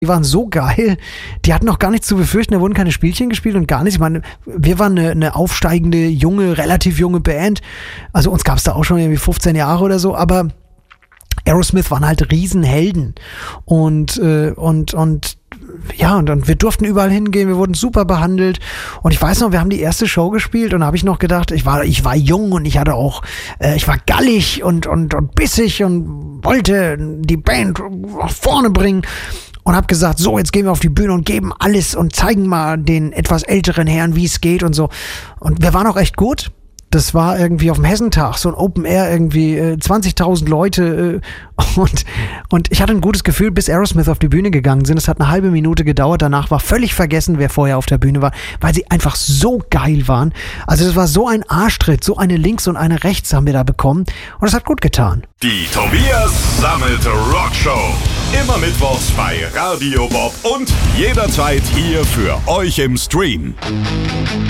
Die waren so geil, die hatten auch gar nichts zu befürchten, da wurden keine Spielchen gespielt und gar nichts. Ich meine, wir waren eine aufsteigende, relativ junge Band. Also uns gab es da auch schon irgendwie 15 Jahre oder so, aber Aerosmith waren halt Riesenhelden. Und wir durften überall hingehen, wir wurden super behandelt. Und ich weiß noch, wir haben die erste Show gespielt und da habe ich noch gedacht, ich war jung und ich hatte auch, ich war gallig und bissig und wollte die Band nach vorne bringen. Und hab gesagt, so, jetzt gehen wir auf die Bühne und geben alles und zeigen mal den etwas älteren Herren, wie es geht und so. Und wir waren auch echt gut. Das war irgendwie auf dem Hessentag, so ein Open Air, irgendwie 20.000 Leute und ich hatte ein gutes Gefühl, bis Aerosmith auf die Bühne gegangen sind. Es hat eine halbe Minute gedauert, danach war völlig vergessen, wer vorher auf der Bühne war, weil sie einfach so geil waren. Also das war so ein Arschtritt, so eine links und eine rechts haben wir da bekommen und das hat gut getan. Die Tobias Sammelte Rockshow. Immer mittwochs bei Radio Bob und jederzeit hier für euch im Stream.